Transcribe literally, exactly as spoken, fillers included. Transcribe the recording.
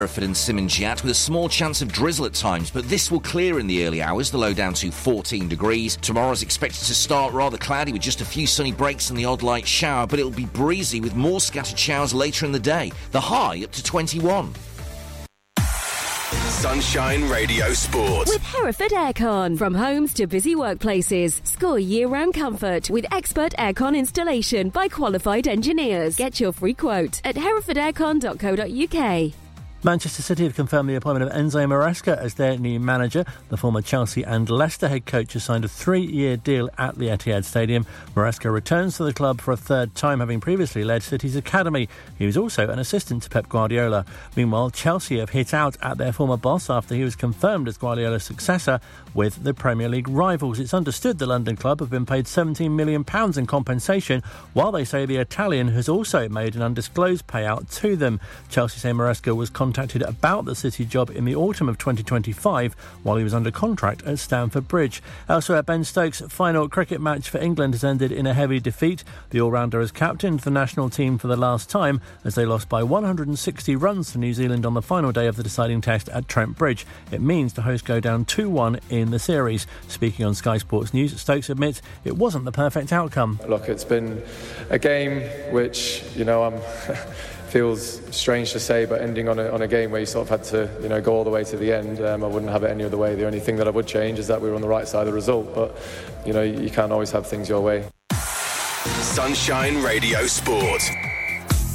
Hereford and Simonjiat with a small chance of drizzle at times, but this will clear in the early hours, the low down to fourteen degrees. Tomorrow's expected to start rather cloudy with just a few sunny breaks and the odd light shower, but it'll be breezy with more scattered showers later in the day. The high up to twenty-one. Sunshine Radio Sport. With Hereford Aircon. From homes to busy workplaces. Score year-round comfort with expert aircon installation by qualified engineers. Get your free quote at hereford aircon dot co dot uk. Manchester City have confirmed the appointment of Enzo Maresca as their new manager. The former Chelsea and Leicester head coach has signed a three-year deal at the Etihad Stadium. Maresca returns to the club for a third time, having previously led City's academy. He was also an assistant to Pep Guardiola. Meanwhile, Chelsea have hit out at their former boss after he was confirmed as Guardiola's successor with the Premier League rivals. It's understood the London club have been paid seventeen million pounds in compensation, while they say the Italian has also made an undisclosed payout to them. Chelsea say Maresca was contacted about the City job in the autumn of twenty twenty-five while he was under contract at Stamford Bridge. Elsewhere, Ben Stokes' final cricket match for England has ended in a heavy defeat. The all-rounder has captained the national team for the last time as they lost by one hundred sixty runs to New Zealand on the final day of the deciding test at Trent Bridge. It means the hosts go down two one in the series. Speaking on Sky Sports News, Stokes admits it wasn't the perfect outcome. Look, it's been a game which, you know, I'm... feels strange to say, but ending on a, on a game where you sort of had to, you know, go all the way to the end, um, I wouldn't have it any other way. The only thing that I would change is that we were on the right side of the result, but, you know, you can't always have things your way. Sunshine Radio Sport.